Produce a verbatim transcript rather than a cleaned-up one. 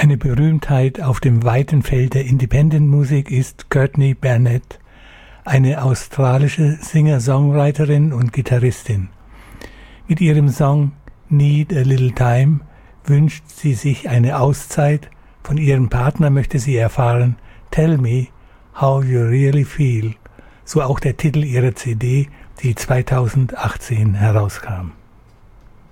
Eine Berühmtheit auf dem weiten Feld der Independent-Musik ist Courtney Barnett, eine australische Singer-Songwriterin und Gitarristin. Mit ihrem Song Need a Little Time wünscht sie sich eine Auszeit. Von ihrem Partner möchte sie erfahren, Tell me how you really feel. So auch der Titel ihrer C D, die zweitausendachtzehn herauskam.